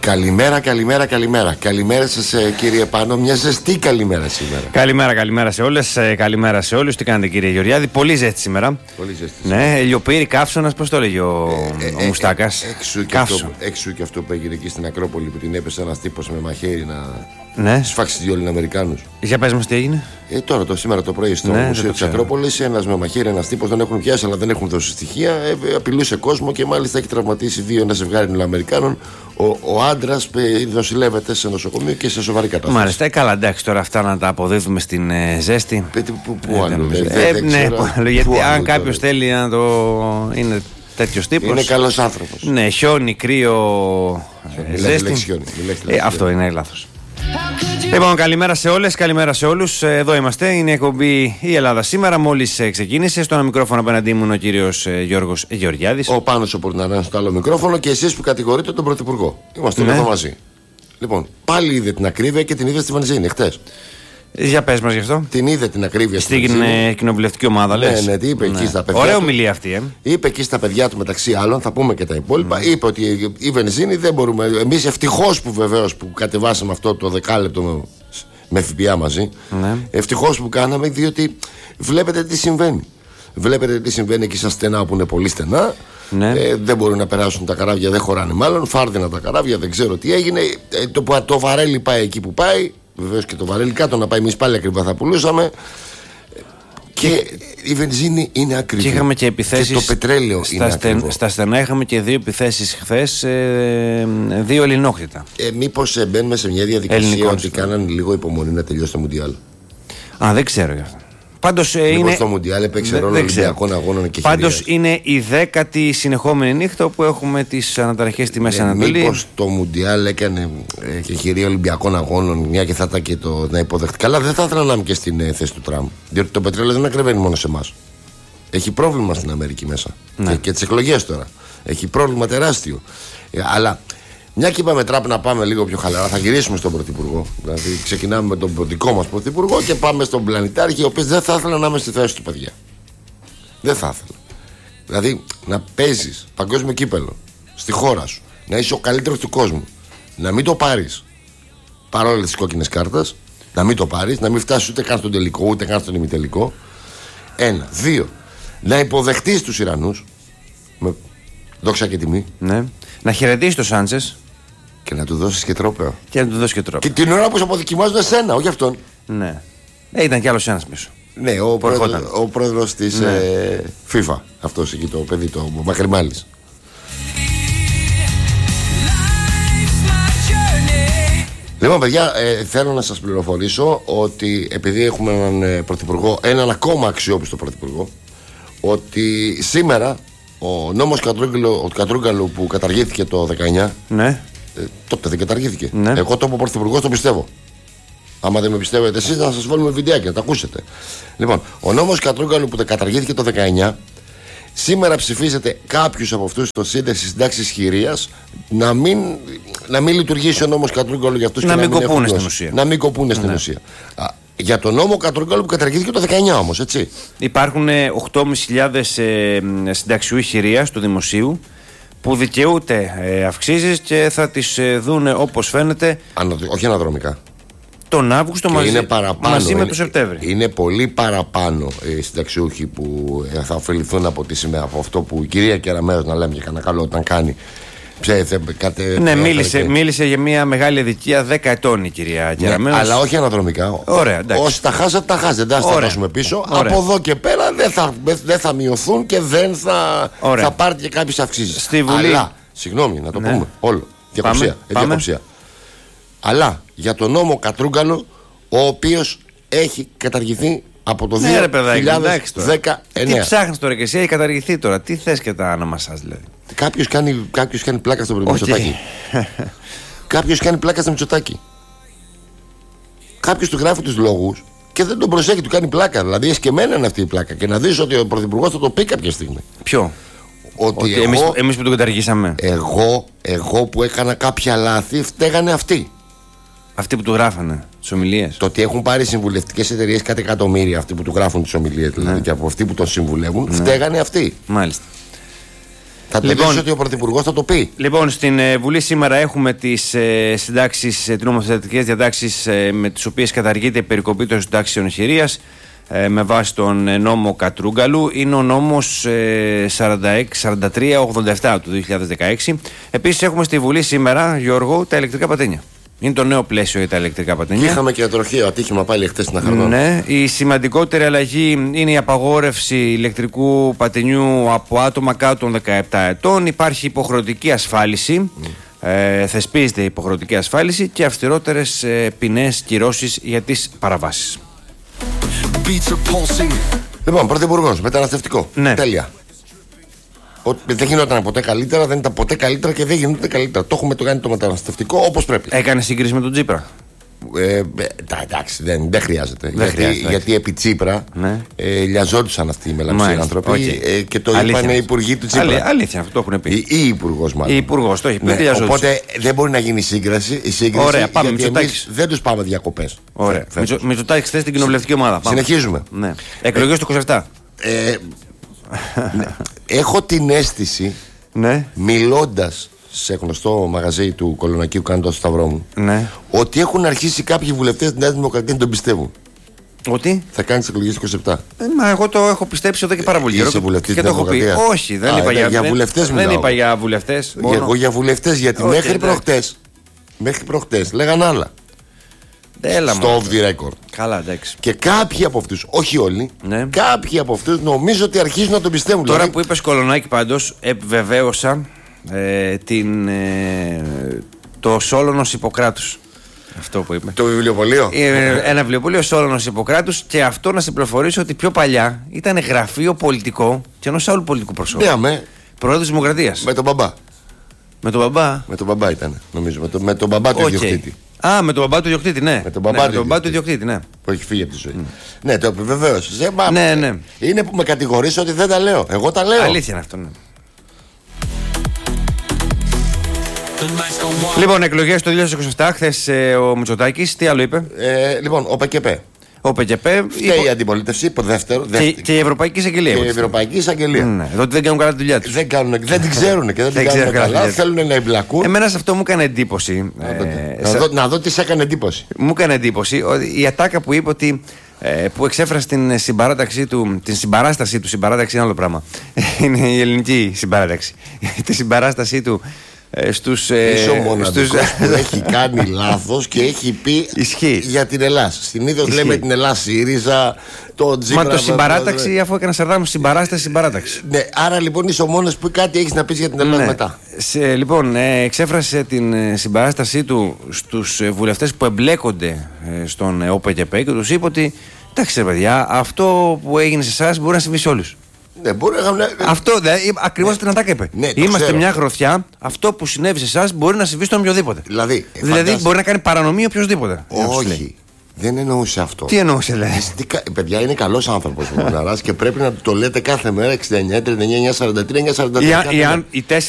Καλημέρα. Καλημέρα σας, κύριε Πάνο. Μια ζεστή καλημέρα σήμερα. Καλημέρα σε όλες. Καλημέρα σε όλους. Τι κάνετε, κύριε Γεωργιάδη? Πολύ ζέστη σήμερα. Πολύ ζέστη. Ναι, ελιοπύρη, καύσωνας, πώς το λέγει ο Μουστάκας. Έξω και αυτό που έγινε εκεί στην Ακρόπολη, που την έπεσε ένας τύπος με μαχαίρι να σφάξει δύο Αμερικάνους. Για πες μας τι έγινε. Σήμερα το πρωί στο Μουσείο της Ακρόπολης, ένας με μαχαίρι, ένας τύπος, δεν έχουν πιάσει αλλά δεν έχουν δώσει στοιχεία. Απειλούσε κόσμο και μάλιστα έχει τραυματίσει ένα ζευγάρι Αμερικάνων. Ο άντρας νοσηλεύεται σε νοσοκομείο και σε σοβαρή κατάσταση. Μάλιστα, καλά, εντάξει, τώρα αυτά να τα αποδίδουμε στην ζέστη. Πού άλλο, γιατί αν κάποιος θέλει να το είναι τέτοιος τύπος. Είναι καλός άνθρωπος. Ναι, χιόνι, κρύο, ζέστη. Αυτό είναι λάθος. Λοιπόν, καλημέρα σε όλες, καλημέρα σε όλους. Εδώ είμαστε, είναι η εκπομπή Η Ελλάδα Σήμερα. Μόλις ξεκίνησε, στο ένα μικρόφωνο απέναντί μου ο κύριος Γιώργος Γεωργιάδης. Ο Πάνος ο Πορναράς στο άλλο μικρόφωνο και εσείς που κατηγορείτε τον Πρωθυπουργό. Είμαστε εδώ μαζί. Λοιπόν, πάλι είδε την ακρίβεια και την είδε στη βενζίνη χτες. Για πες μας γι' αυτό. Την είδε την ακρίβεια στην κοινοβουλευτική ομάδα, λες. Ναι, είπε εκεί στα παιδιά. Ωραία ομιλία αυτή, Είπε εκεί στα παιδιά του, μεταξύ άλλων, θα πούμε και τα υπόλοιπα. Είπε ότι η βενζίνη δεν μπορούμε. Εμείς ευτυχώς που βεβαίως που κατεβάσαμε αυτό το δεκάλεπτο με ΦΠΑ μαζί. Ευτυχώς που κάναμε, διότι βλέπετε τι συμβαίνει. Βλέπετε τι συμβαίνει εκεί στα στενά που είναι πολύ στενά. Δεν μπορούν να περάσουν τα καράβια, δεν χωράνε μάλλον. Φάρδινα τα καράβια, δεν ξέρω τι έγινε. Το βαρέλι πάει εκεί που πάει. Βεβαίως και το βαρέλι κάτω να πάει, εμείς πάλι ακριβά θα πουλούσαμε. Και η βενζίνη είναι ακριβή. Και είχαμε και επιθέσεις. Και το πετρέλαιο είναι ακριβό. Στα στενά είχαμε και 2 επιθέσεις χθες, 2 ελληνόχθητα. Μήπως μπαίνουμε σε μια διαδικασία ότι κάναν λίγο υπομονή να τελειώσει το Μουντιάλ? Δεν ξέρω γι' αυτό. Πάντως είναι. Στο Μουντιάλ έπαιξε ρόλο Ολυμπιακών Αγώνων και πάντως είναι η 10η συνεχόμενη νύχτα όπου έχουμε τις αναταραχές στη Μέση Ανατολή. Μήπως το Μουντιάλ έκανε και χειρία Ολυμπιακών Αγώνων, μια και θα ήταν και το να υποδεχτεί. Καλά, δεν θα ήθελα να είμαι και στην θέση του Τραμπ. Διότι το πετρέλαιο δεν ακρεβαίνει μόνο σε εμάς. Έχει πρόβλημα στην Αμερική μέσα. Και τις εκλογές τώρα. Έχει πρόβλημα τεράστιο. Αλλά. Μια και είπαμε Τραμπ να πάμε λίγο πιο χαλαρά, θα γυρίσουμε στον Πρωθυπουργό. Δηλαδή, ξεκινάμε με τον δικό μας Πρωθυπουργό και πάμε στον πλανητάρχη, ο οποίος δεν θα ήθελα να είμαι στη θέση του, παιδιά. Δεν θα ήθελα. Δηλαδή, να παίζεις παγκόσμιο κύπελο στη χώρα σου, να είσαι ο καλύτερος του κόσμου, να μην το πάρεις παρόλες τις κόκκινες κάρτες, να μην το πάρεις, να μην φτάσεις ούτε καν στον τελικό, ούτε καν στον ημιτελικό. 1. 2. Να υποδεχτείς τους Ιρανούς με δόξα και τιμή. Ναι. Να χαιρετήσει τον Σάντσες. Και να του δώσεις και τρόπαιο. Και την ώρα που σε αποδοκιμάζουν εσένα, όχι αυτόν. Ναι. Ήταν κι άλλος ένας πίσω. Ναι, ο πρόεδρος της FIFA. Αυτός εκεί το παιδί, το Μακρυμάλης. Λοιπόν, παιδιά, θέλω να σας πληροφορήσω ότι επειδή έχουμε έναν πρωθυπουργό, έναν ακόμα αξιόπιστο πρωθυπουργό, ότι σήμερα ο νόμος Κατρούγκαλου που καταργήθηκε το 19. Ναι. Τότε δεν καταργήθηκε. Ναι. Εγώ το πρωθυπουργός το πιστεύω. Άμα δεν με πιστεύετε εσείς, να σας βάλουμε βιντεάκι να τα ακούσετε. Λοιπόν, ο νόμος Κατρούγκαλου που καταργήθηκε το 19, σήμερα ψηφίζεται κάποιους από αυτούς στο σύνταξη συντάξης χειρίας να μην λειτουργήσει ο νόμος Κατρούγκαλου για αυτούς να και μην κοπούνε στην ουσία. Να μην κοπούνε στην ουσία. Για τον νόμο Κατρούγκαλου που καταργήθηκε το 19 όμως, έτσι. Υπάρχουν 8.500 συνταξιούχοι χειρίας του δημοσίου που δικαιούται αυξήσεις και θα τις δούνε όπως φαίνεται. Όχι αναδρομικά. Τον Αύγουστο μαζί με τον Σεπτέμβρη. Είναι πολύ παραπάνω οι συνταξιούχοι που θα ωφεληθούν από αυτό που η κυρία Κεραμέως, να λέμε και κανένα καλό όταν κάνει. Ναι, μίλησε για μια μεγάλη αδικία 10 ετών η κυρία Κεραμέως. Αλλά όχι αναδρομικά. Ωραία, όσοι τα χάσατε, τα χάσατε. Δεν θα τα δώσουμε πίσω. Ωραία. Από εδώ και πέρα δεν θα μειωθούν και δεν θα πάρετε και κάποιες αυξήσεις. Στη Βουλή. Αλλά, συγγνώμη, να το πούμε όλο. Διακοψία. Αλλά για τον νόμο Κατρούγκαλο, ο οποίος έχει καταργηθεί από το 2019. Τι ψάχνεις τώρα και εσύ, έχει καταργηθεί τώρα. Τι θες και τα ονομασάς δηλαδή. Κάποιος κάνει πλάκα στο Μητσοτάκη. Κάποιος κάνει πλάκα στο Μητσοτάκη. Κάποιος του γράφει τους λόγους και δεν τον προσέχει, του κάνει πλάκα. Δηλαδή εσκεμμένα είναι αυτή η πλάκα. Και να δεις ότι ο πρωθυπουργός θα το πει κάποια στιγμή. Ποιο? Ότι εμείς που τον καταργήσαμε. Εγώ που έκανα κάποια λάθη, φταίγανε αυτοί. Αυτοί που του γράφανε τις ομιλίες. Το ότι έχουν πάρει συμβουλευτικές εταιρείες κάτι εκατομμύρια, αυτοί που του γράφουν τις ομιλίες, δηλαδή, και από αυτοί που τον συμβουλεύουν, φταίγανε αυτοί. Μάλιστα. Θα τελειώσει ότι ο Πρωθυπουργός θα το πει. Λοιπόν, στην Βουλή σήμερα έχουμε τις συντάξεις, τις νομοθετικές διατάξεις με τις οποίες καταργείται η περικοπή των συντάξεων χειρίας με βάση τον νόμο Κατρούγκαλου. Είναι ο νόμος 4387 του 2016. Επίσης έχουμε στη Βουλή σήμερα, Γιώργο, τα ηλεκτρικά πατένια. Είναι το νέο πλαίσιο για τα ηλεκτρικά πατένια. Είχαμε και τροχαίο ατύχημα πάλι χτες στην Αχαρδόν. Ναι, η σημαντικότερη αλλαγή είναι η απαγόρευση ηλεκτρικού πατενιού από άτομα κάτω των 17 ετών. Υπάρχει υποχρεωτική ασφάλιση. Θεσπίζεται υποχρεωτική ασφάλιση και αυστηρότερες ποινές, κυρώσεις για τις παραβάσεις. Λοιπόν, Πρωθυπουργός, μεταναστευτικό. Ναι. Τέλεια. Δεν γινόταν ποτέ καλύτερα, δεν ήταν ποτέ καλύτερα και δεν γίνονται καλύτερα. Το έχουμε κάνει το μεταναστευτικό όπως πρέπει. Έκανε σύγκριση με τον Τσίπρα. Εντάξει, δεν χρειάζεται. Γιατί επί Τσίπρα λιαζόντουσαν αυτοί οι μελαμψοί άνθρωποι και το είπαν οι υπουργοί του Τσίπρα. Αλήθεια, αυτό το έχουν πει. Ή υπουργός μάλλον. Η υπουργός το έχει πει. Οπότε δεν μπορεί να γίνει σύγκριση. Ωραία, πάμε. Γιατί εμείς δεν τους πάμε διακοπές. Ωραία. Μητσοτάκης χθες στην κοινοβουλευτική ομάδα. Συνεχίζουμε. Εκλογές του 27. Έχω την αίσθηση, μιλώντας σε γνωστό μαγαζί του Κολονακίου, κάνοντας το σταυρό μου, ότι έχουν αρχίσει κάποιοι βουλευτές της Νέας Δημοκρατίας να τον πιστεύουν. Ότι θα κάνει τις εκλογές του 27. Μα εγώ το έχω πιστέψει εδώ και πάρα πολύ καιρό. Και το έχω πει. Όχι, δεν είπα για βουλευτές. Δεν είπα για βουλευτές. Εγώ για βουλευτές, γιατί μέχρι προχτές λέγαν άλλα. Στο off the record. Καλά, εντάξει. Και κάποιοι από αυτούς, όχι όλοι, κάποιοι από αυτούς νομίζω ότι αρχίζουν να τον πιστεύουν. Τώρα που είπες Κολονάκη, πάντως επιβεβαίωσα το Σόλωνος Ιπποκράτους. Αυτό που είπε. Το βιβλιοπωλείο. Ένα βιβλιοπωλείο Σόλωνος Ιπποκράτους. Και αυτό να σε πληροφορήσω ότι πιο παλιά ήταν γραφείο πολιτικό και ενός άλλου πολιτικού προσώπου. Πρόεδρος της Δημοκρατίας. Με τον μπαμπά. Με τον μπαμπά. Με τον μπαμπά ήταν, νομίζω. Με τον μπαμπά του ιδιοκτήτη. Με τον μπαμπά του ιδιοκτήτη, ναι. Με τον μπαμπά του ιδιοκτήτη, ναι. Που έχει φύγει από τη ζωή. Ναι, το επιβεβαίωσε. Ναι. Είναι που με κατηγορείς ότι δεν τα λέω. Εγώ τα λέω. Αλήθεια είναι αυτό, ναι. Λοιπόν, εκλογές το 2027, χθες ο Μητσοτάκης, τι άλλο είπε? Λοιπόν, ο ΠΚΠ. Ο ΠΚΠ και η αντιπολίτευση, δεύτερο. Και η Ευρωπαϊκή Εισαγγελία. Και η Ευρωπαϊκή Εισαγγελία. Εδώ δεν κάνουν καλά τη δουλειά τους. Δεν την ξέρουν και δεν την κάνουν καλά. Θέλουν να εμπλακούν. Εμένα σε αυτό μου έκανε εντύπωση. Να δω τι σε έκανε εντύπωση. Μου έκανε εντύπωση η ατάκα που είπε ότι. Που εξέφρασε την συμπαράταξή του. Την συμπαράστασή του. Συμπαράταξη είναι άλλο πράγμα. Είναι η ελληνική συμπαράταξη. Τη συμπαράστασή του. Είσαι ο μοναδικός που έχει κάνει λάθος και έχει πει για την Ελλάδα. Συνήθως λέμε την Ελλάδα ΣΥΡΙΖΑ, το Τζίπρα. Μα το συμπαράταξη, αφού έκανα Σαρδάμ συμπαράσταση, συμπαράταξη. Ναι, άρα λοιπόν είσαι ο μόνος που κάτι έχεις να πεις για την Ελλάδα μετά. Λοιπόν, εξέφρασε την συμπαράστασή του στους βουλευτές που εμπλέκονται στον ΟΠΚΠ και τους είπε ότι εντάξει ρε παιδιά, αυτό που έγινε σε εσάς μπορεί να συμβεί σε όλους. Ναι, αυτό ακριβώς την ατάκα είπε. Είμαστε μια γροθιά. Αυτό που συνέβη σε εσάς μπορεί να συμβεί στον οποιοδήποτε. Δηλαδή μπορεί να κάνει παρανομία οποιοδήποτε. Όχι. Δεν εννοούσε αυτό. Τι εννοούσε, δηλαδή? Παιδιά, είναι καλός άνθρωπος ο Μοναράς και πρέπει να το λέτε κάθε μέρα 69, 39, 43, 44. Οι